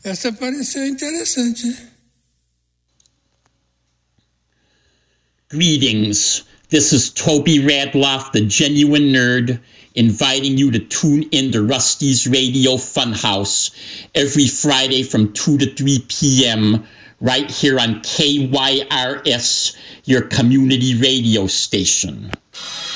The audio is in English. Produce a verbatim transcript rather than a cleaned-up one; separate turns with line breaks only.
Essa pareceu interessante.
Greetings. This is Toby Radloff, the Genuine Nerd, inviting you to tune in to Rusty's Radio Funhouse every Friday from two to three p.m. right here on K Y R S, your community radio station.